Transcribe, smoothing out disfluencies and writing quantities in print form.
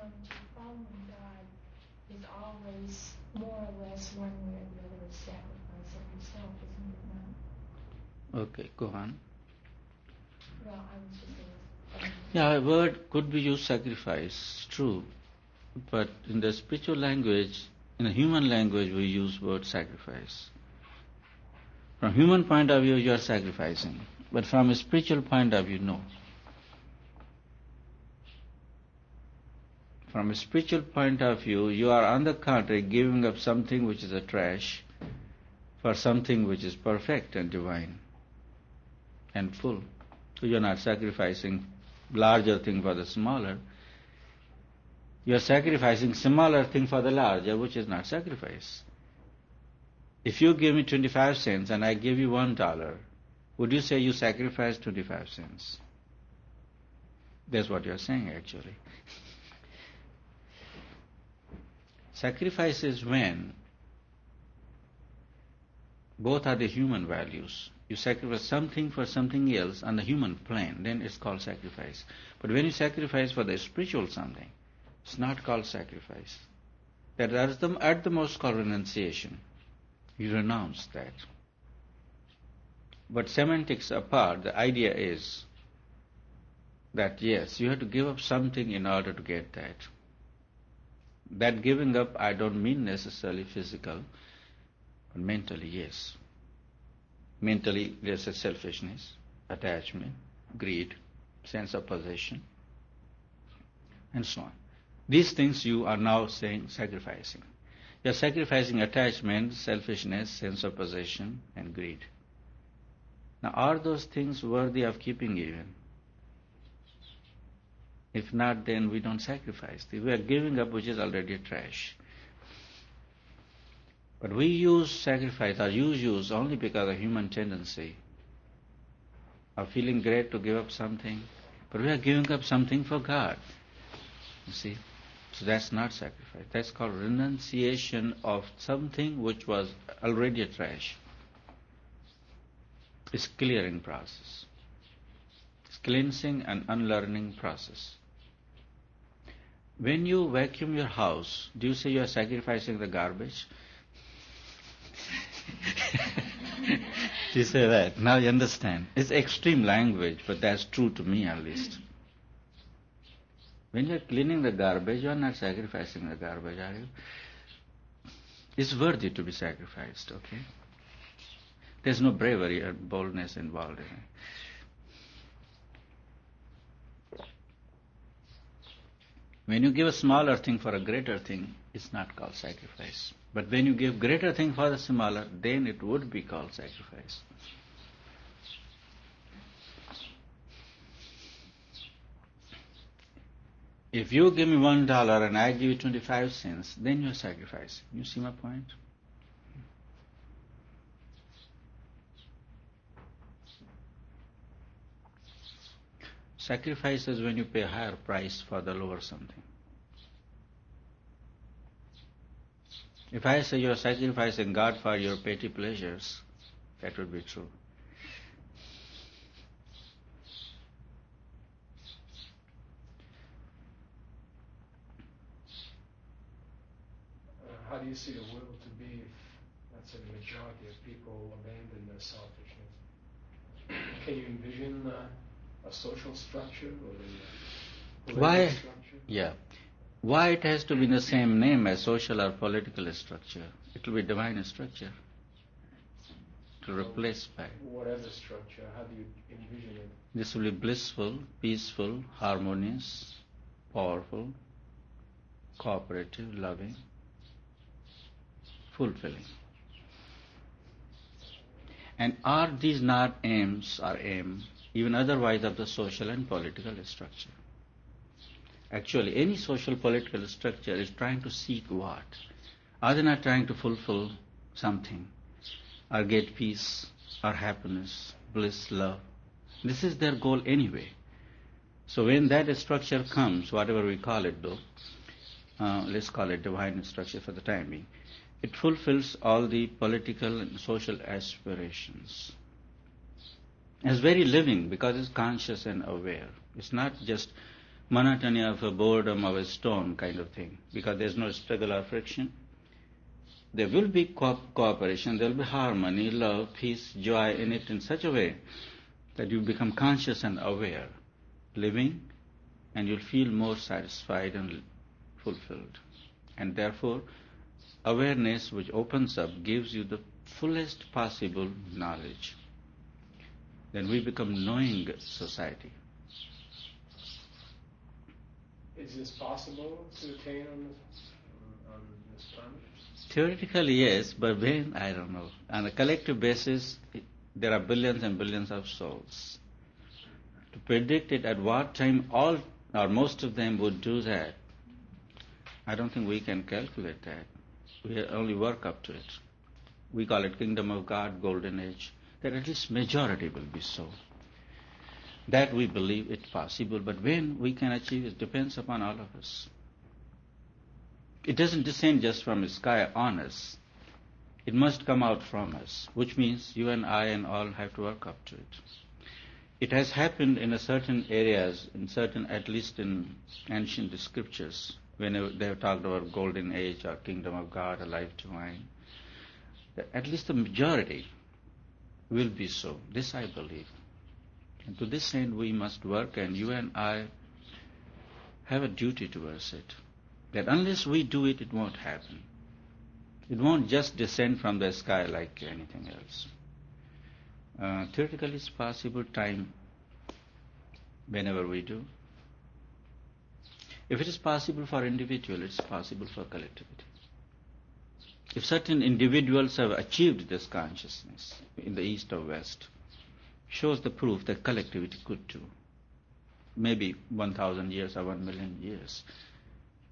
to following God is always more or less one way or the other a sacrifice of yourself, isn't it not? Okay, go on. Well, I was just saying. Yeah, a word could be used sacrifice, true. But in the spiritual language, in the human language, we use word sacrifice. From human point of view, you are sacrificing. But from a spiritual point of view, no. From a spiritual point of view, you are on the contrary giving up something which is a trash for something which is perfect and divine and full. So you are not sacrificing larger thing for the smaller. You are sacrificing smaller thing for the larger, which is not sacrifice. If you give me 25 cents and I give you $1, would you say you sacrificed 25 cents? That's what you are saying actually. Sacrifice is when both are the human values. You sacrifice something for something else on the human plane, then it's called sacrifice. But when you sacrifice for the spiritual something, it's not called sacrifice. That is at the most called renunciation. You renounce that. But semantics apart, the idea is that yes, you have to give up something in order to get that. That giving up, I don't mean necessarily physical, but mentally, yes. Mentally, there's a selfishness, attachment, greed, sense of possession, and so on. These things you are now saying sacrificing. You are sacrificing attachment, selfishness, sense of possession, and greed. Now, are those things worthy of keeping even? If not, then we don't sacrifice. We are giving up which is already trash. But we use sacrifice, or use only because of human tendency of feeling great to give up something. But we are giving up something for God. You see? So that's not sacrifice. That's called renunciation of something which was already a trash. It's clearing process. It's cleansing and unlearning process. When you vacuum your house, do you say you are sacrificing the garbage? Do you say that? Now you understand. It's extreme language, but that's true to me at least. When you're cleaning the garbage, you're not sacrificing the garbage, are you? It's worthy to be sacrificed, okay? There's no bravery or boldness involved in it. When you give a smaller thing for a greater thing, it's not called sacrifice. But when you give greater thing for the smaller, then it would be called sacrifice. If you give me $1 and I give you 25 cents, then you're sacrificing. You see my point? Sacrifice is when you pay a higher price for the lower something. If I say you're sacrificing God for your petty pleasures, that would be true. How do you see the world to be if, let's say, the majority of people abandon their selfishness? Can you envision a social structure or a political structure? Yeah. Why it has to be the same name as social or political structure? It will be divine structure. To replace by. Whatever structure, how do you envision it? This will be blissful, peaceful, harmonious, powerful, cooperative, loving, fulfilling. And are these not aims or aim, even otherwise, of the social and political structure? Actually, any social political structure is trying to seek what? Are they not trying to fulfill something? Or get peace, or happiness, bliss, love? This is their goal anyway. So when that structure comes, whatever we call it though, let's call it divine structure for the time being, it fulfills all the political and social aspirations. It's very living because it's conscious and aware. It's not just monotony of a boredom of a stone kind of thing, because there's no struggle or friction. There will be cooperation, there will be harmony, love, peace, joy in it in such a way that you become conscious and aware, living, and you'll feel more satisfied and fulfilled. And therefore, awareness which opens up gives you the fullest possible knowledge. Then we become knowing society. Is this possible to attain on this planet? Theoretically, yes, but when, I don't know. On a collective basis, there are billions and billions of souls. To predict it at what time all or most of them would do that, I don't think we can calculate that. We only work up to it. We call it Kingdom of God, Golden Age. That at least majority will be so. That we believe it's possible, but when we can achieve it depends upon all of us. It doesn't descend just from the sky on us. It must come out from us, which means you and I and all have to work up to it. It has happened in a certain areas, in certain, at least in ancient scriptures, whenever they have talked about Golden Age or Kingdom of God or Life Divine. At least the majority will be so. This I believe. And to this end we must work, and you and I have a duty towards it. That unless we do it, it won't happen. It won't just descend from the sky like anything else. Theoretically it's possible, time, whenever we do. If it is possible for individual, it's possible for collectivity. If certain individuals have achieved this consciousness in the East or West, shows the proof that collectivity could too. Maybe 1,000 years or 1 million years.